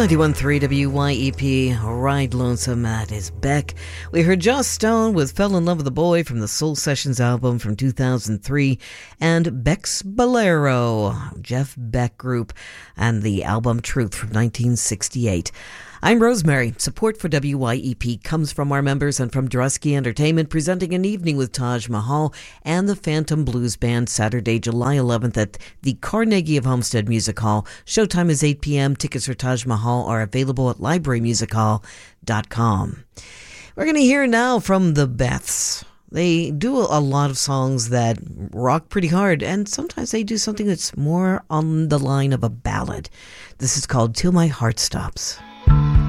91.3 WYEP, Ride Lonesome, that is Beck. We heard Joss Stone with Fell in Love with a Boy from the Soul Sessions album from 2003, and Beck's Bolero, Jeff Beck Group, and the album Truth from 1968. I'm Rosemary. Support for WYEP comes from our members and from Drusky Entertainment, presenting an evening with Taj Mahal and the Phantom Blues Band Saturday, July 11th at the Carnegie of Homestead Music Hall. Showtime is 8 p.m. Tickets for Taj Mahal are available at librarymusichall.com. We're going to hear now from the Beths. They do a lot of songs that rock pretty hard, and sometimes they do something that's more on the line of a ballad. This is called Till My Heart Stops.